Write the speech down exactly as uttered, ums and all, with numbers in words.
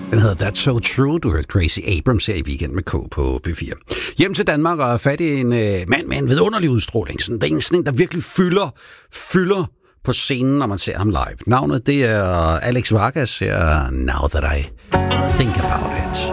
Den hedder That's So True. Du hørte Crazy Abrams her i Weekend med K på P fire. Hjem til Danmark og fat i en øh, mand med en vidunderlig udstråling. Sådan, det er sådan en, der virkelig fylder, fylder på scenen, når man ser ham live. Navnet, det er Alex Vargas her, Now That I Think About It.